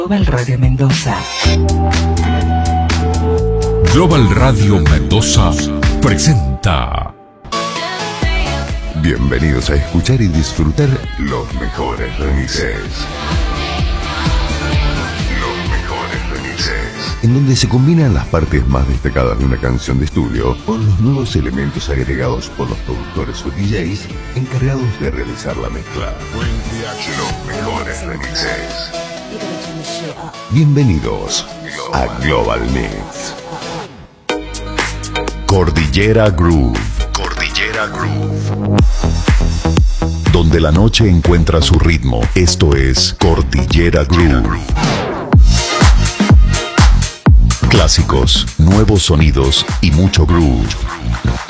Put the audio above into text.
Global Radio Mendoza. Global Radio Mendoza presenta. Bienvenidos a escuchar y disfrutar los mejores remixes. En donde se combinan las partes más destacadas de una canción de estudio con los nuevos elementos agregados por los productores o DJs encargados de realizar la mezcla. Los mejores remixes. Bienvenidos a Global Mix. Cordillera Groove. Cordillera Groove. Donde la noche encuentra su ritmo. Esto es Cordillera Groove. Clásicos, nuevos sonidos y mucho groove.